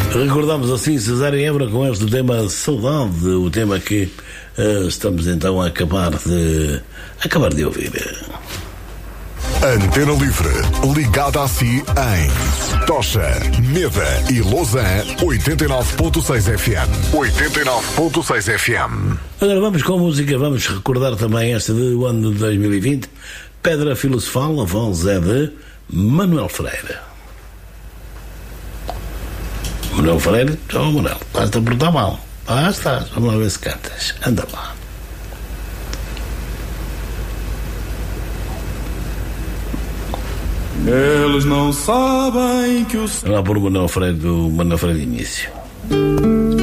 Recordamos assim Cesário e Évora com este tema Saudade, o tema que estamos então a acabar de ouvir. Antena Livre, ligada a si em Tocha, Meda e Lausanne, 89.6 FM. 89.6 FM. Agora vamos com a música, vamos recordar também esta do ano de 2020, Pedra Filosofal, a voz é de Manuel Freire. Manuel Freire, Manuel, estás-te a portar mal. Estás, vamos lá ver se cantas. Anda lá. Eles não sabem que o... Lá por Manuel Freire, do Manuel Freire de início.